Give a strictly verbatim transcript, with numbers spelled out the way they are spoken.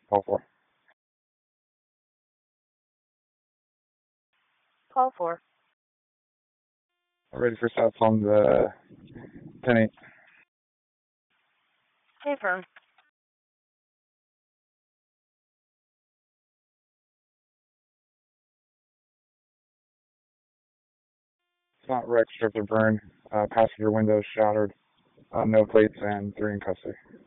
Call four. Call four. Ready for South on the ten eight. Hey, firm. It's not wrecked, stripped or burned. Uh, passenger windows shattered. Uh, no plates and three in custody.